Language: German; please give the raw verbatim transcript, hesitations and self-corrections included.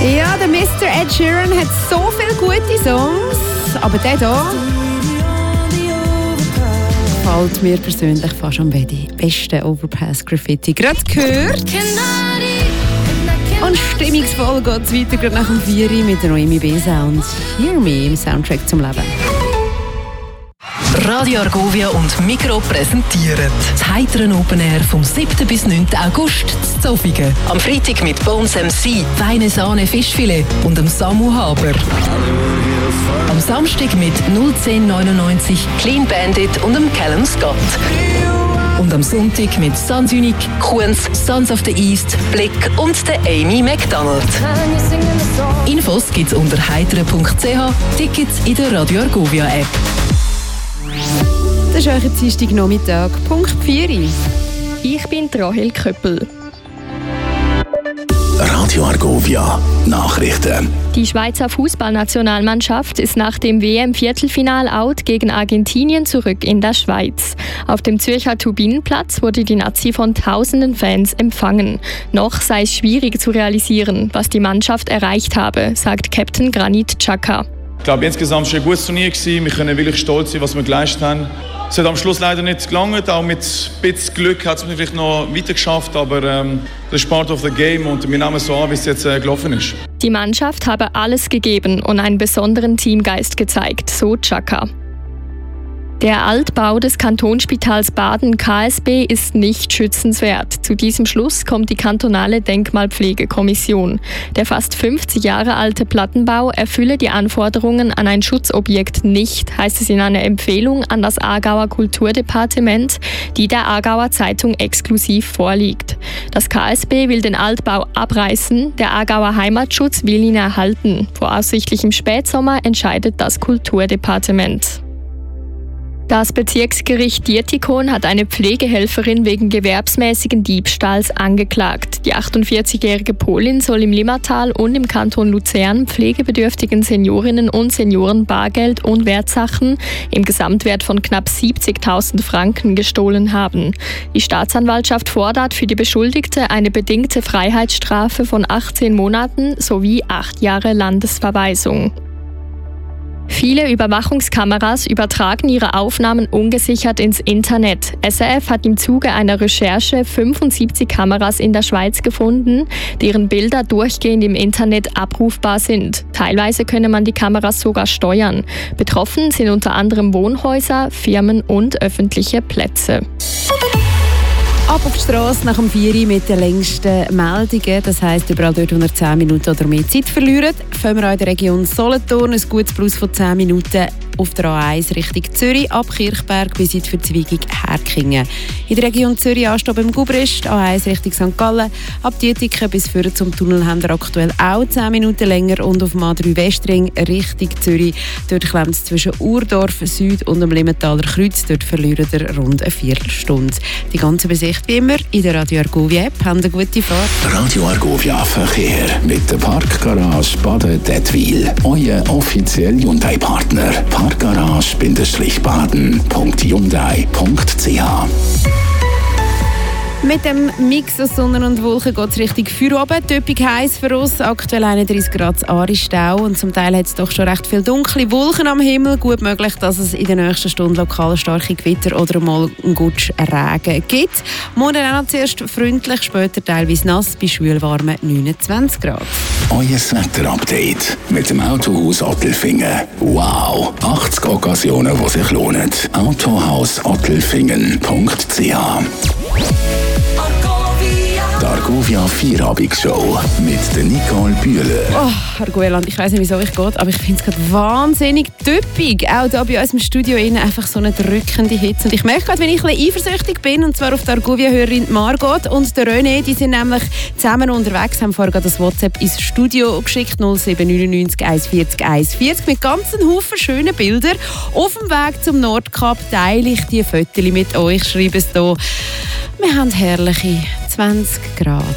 Ja, der Mister Ed Sheeran hat so viele gute Songs, aber der hier gefällt mir persönlich fast am besten. Overpass Graffiti. Gerade gehört. Und stimmungsvoll geht es weiter, gerade nach dem vier mit der Noemi B-Sound. Hear Me im Soundtrack zum Leben. Radio Argovia und Migros präsentieren das heitere Open Air vom siebten bis neunten August in Zofingen. Am Freitag mit Bones M C, Feine Sahne Fischfilet und dem Samu Haber. Am Samstag mit null zehn neunundneunzig, Clean Bandit und dem Callum Scott. Und am Sonntag mit Sans Unique, Kuhns, Sons of the East, Blick und der Amy McDonald. Infos gibt's unter heitere punkt c h, Tickets in der Radio Argovia App. Das ist euer Dienstagnachmittag, Punkt vier. Ich bin Rahel Köppel. Radio Argovia Nachrichten. Die Schweizer Fußballnationalmannschaft ist nach dem W M-Viertelfinal-Out gegen Argentinien zurück in der Schweiz. Auf dem Zürcher Turbinenplatz wurde die Nazi von tausenden Fans empfangen. Noch sei es schwierig zu realisieren, was die Mannschaft erreicht habe, sagt Captain Granit Xhaka. Ich glaube, insgesamt war es ein gutes Turnier. Wir können wirklich stolz sein, was wir geleistet haben. Es hat am Schluss leider nicht gelangt. Auch mit ein bisschen Glück hat es mir vielleicht noch weiter geschafft. Aber ähm, das ist part of the game und wir nehmen es so an, wie es jetzt äh, gelaufen ist. Die Mannschaft habe alles gegeben und einen besonderen Teamgeist gezeigt, so Xhaka. Der Altbau des Kantonsspitals Baden K S B ist nicht schützenswert. Zu diesem Schluss kommt die kantonale Denkmalpflegekommission. Der fast fünfzig Jahre alte Plattenbau erfülle die Anforderungen an ein Schutzobjekt nicht, heißt es in einer Empfehlung an das Aargauer Kulturdepartement, die der Aargauer Zeitung exklusiv vorliegt. Das K S B will den Altbau abreißen, der Aargauer Heimatschutz will ihn erhalten. Voraussichtlich im Spätsommer entscheidet das Kulturdepartement. Das Bezirksgericht Dietikon hat eine Pflegehelferin wegen gewerbsmäßigen Diebstahls angeklagt. Die achtundvierzigjährige Polin soll im Limmatal und im Kanton Luzern pflegebedürftigen Seniorinnen und Senioren Bargeld und Wertsachen im Gesamtwert von knapp siebzigtausend Franken gestohlen haben. Die Staatsanwaltschaft fordert für die Beschuldigte eine bedingte Freiheitsstrafe von achtzehn Monaten sowie acht Jahre Landesverweisung. Viele Überwachungskameras übertragen ihre Aufnahmen ungesichert ins Internet. S R F hat im Zuge einer Recherche fünfundsiebzig Kameras in der Schweiz gefunden, deren Bilder durchgehend im Internet abrufbar sind. Teilweise könne man die Kameras sogar steuern. Betroffen sind unter anderem Wohnhäuser, Firmen und öffentliche Plätze. Ab auf die Strasse nach dem vier mit den längsten Meldungen. Das heisst, überall dort, wo ihr zehn Minuten oder mehr Zeit verliert. Fangen wir an in der Region Solothurn. Ein gutes Plus von zehn Minuten auf der A eins Richtung Zürich, ab Kirchberg bis in die Verzweigung Herkingen. In der Region Zürich anstehen beim Gubrist, A eins Richtung Sankt Gallen. Ab Dietiken bis vorne zum Tunnel haben wir aktuell auch zehn Minuten länger. Und auf dem A drei Westring Richtung Zürich. Dort klemmt es zwischen Urdorf Süd und dem Limmentaler Kreuz. Dort verlieren wir rund eine Viertelstunde. Die ganze Besicht wie immer in der Radio Argovia App. Haben eine gute Fahrt. Radio Argovia Verkehr mit der Parkgarage Baden-Dettwil. Euer offizieller Hyundai-Partner. Parkgarage-baden punkt hyundai punkt c h. Mit dem Mix aus Sonne und Wolken geht es Richtung Feierabend. Töppig heiß für uns, aktuell einunddreißig Grad Aaristau. Und zum Teil hat es doch schon recht viele dunkle Wolken am Himmel. Gut möglich, dass es in den nächsten Stunden lokal starke Gewitter oder mal einen gutschen Regen gibt. Morgen auch noch zuerst freundlich, später teilweise nass bei schwülwarmen neunundzwanzig Grad. Euer Wetter-Update mit dem Autohaus Ottelfingen. Wow! achtzig Occasionen, die sich lohnen. Autohaus ottelfingen punkt c h. Die Argovia Vierabendsshow mit der Nicole Bühler. Oh, Argoeland, ich weiss nicht, wieso ich geht, aber ich finde es gerade wahnsinnig typisch. Auch hier bei uns im Studio innen einfach so eine drückende Hitze. Und ich merke gerade, wenn ich ein bisschen eifersüchtig bin, und zwar auf die Argovia-Hörerin Margot und der René, die sind nämlich zusammen unterwegs, haben vorher das WhatsApp ins Studio geschickt, null sieben neun neun eins vier null eins vier null, mit ganzen Haufen schönen Bildern. Auf dem Weg zum Nordkap teile ich die Fotos mit euch, schreibe es hier. Wir haben herrliche zwanzig Grad.